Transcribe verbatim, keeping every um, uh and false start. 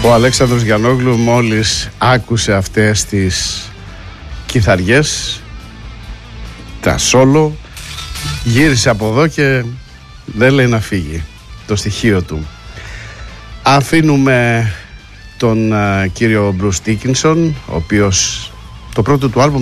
Ο Αλέξανδρος Γιαννόγλου μόλις άκουσε αυτές τις κιθαριές, τα σόλο, γύρισε από εδώ και δεν λέει να φύγει το στοιχείο του. Αφήνουμε τον uh, κύριο Bruce Dickinson, ο οποίος το πρώτο του άλμπουμ